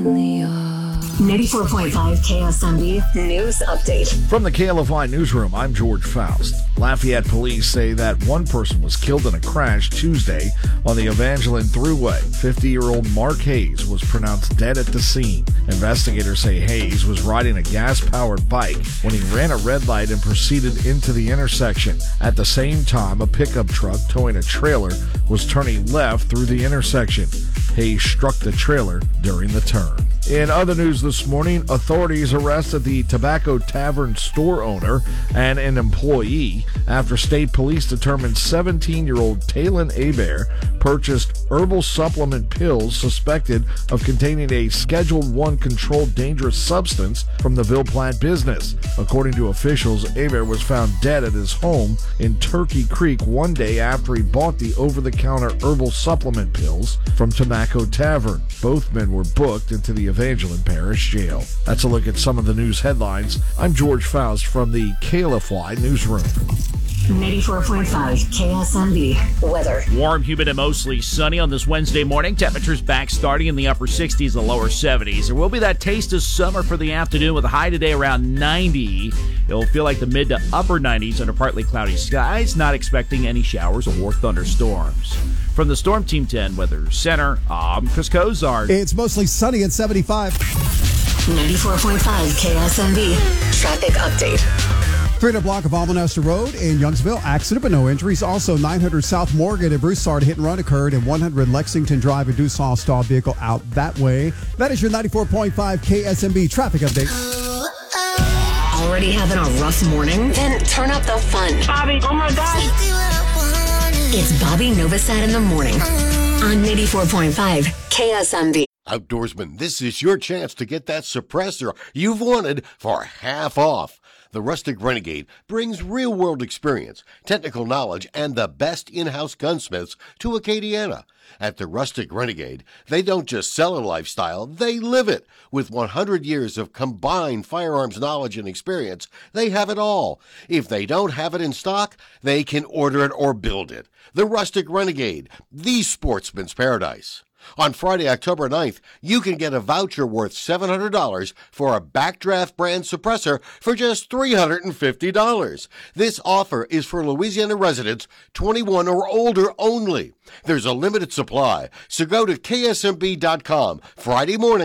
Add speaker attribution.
Speaker 1: 94.5 KSMB News Update.
Speaker 2: From the KLFI Newsroom, I'm George Faust. Lafayette police say that one person was killed in a crash Tuesday on the Evangeline Thruway. 50-year-old Mark Hayes was pronounced dead at the scene. Investigators say Hayes was riding a gas-powered bike when he ran a red light and proceeded into the intersection. At the same time, a pickup truck towing a trailer was turning left through the intersection. Hayes struck the trailer during the turn. In other news this morning, authorities arrested the Tobacco Tavern store owner and an employee after state police determined 17-year-old Talon Hebert purchased herbal supplement pills suspected of containing a Schedule I controlled dangerous substance from the Ville Platte business. According to officials, Hebert was found dead at his home in Turkey Creek one day after he bought the over-the-counter herbal supplement pills from Tobacco Tavern. Both men were booked into the Evangeline Parish Jail. That's a look at some of the news headlines. I'm George Faust from the KLFY Newsroom.
Speaker 1: 94.5 KSMB weather.
Speaker 3: Warm, humid, and mostly sunny on this Wednesday morning. Temperatures back starting in the upper 60s and lower 70s. There will be that taste of summer for the afternoon with a high today around 90. It'll feel like the mid to upper 90s under partly cloudy skies. Not expecting any showers or thunderstorms. From the Storm Team 10 Weather Center, I'm Chris Cozart.
Speaker 4: It's mostly sunny at 75.
Speaker 1: 94.5 KSMB traffic update.
Speaker 4: 300 block of Almanesta Road in Youngsville. Accident, but no injuries. Also, 900 South Morgan in Broussard. Hit and run occurred. And 100 Lexington Drive in Dussault. Stalled vehicle out that way. That is your 94.5 KSMB traffic update.
Speaker 1: Already having a rough morning? Then turn up the fun.
Speaker 5: Bobby, oh my gosh.
Speaker 1: It's Bobby Novosad in the morning on 94.5 KSMB.
Speaker 6: Outdoorsman, this is your chance to get that suppressor you've wanted for half off. The Rustic Renegade brings real-world experience, technical knowledge, and the best in-house gunsmiths to Acadiana. At the Rustic Renegade, they don't just sell a lifestyle, they live it. With 100 years of combined firearms knowledge and experience, they have it all. If they don't have it in stock, they can order it or build it. The Rustic Renegade, the sportsman's paradise. On Friday, October 9th, you can get a voucher worth $700 for a Backdraft brand suppressor for just $350. This offer is for Louisiana residents 21 or older only. There's a limited supply, so go to ksmb.com Friday morning